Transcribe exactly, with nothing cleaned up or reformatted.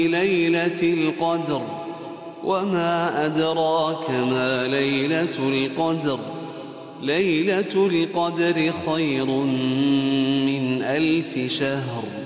ليلة القدر وما أدراك ما ليلة القدر ليلة القدر خير من ألف شهر